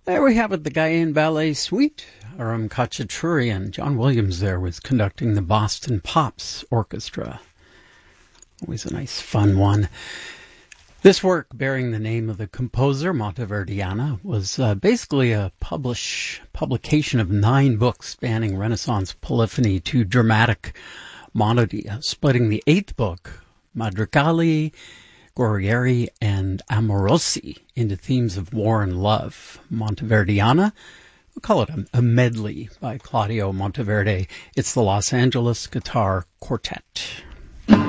There we have it, the Guyane Ballet Suite, Aram Khachaturian. John Williams there was conducting the Boston Pops Orchestra. Always a nice, fun one. This work, bearing the name of the composer, Monteverdiana, was basically a publication of 9 books spanning Renaissance polyphony to dramatic monody, splitting the 8th book, Madrigali, Guerrieri, and Amorosi, into themes of war and love. Monteverdiana, we'll call it a medley by Claudio Monteverde. It's the Los Angeles Guitar Quartet.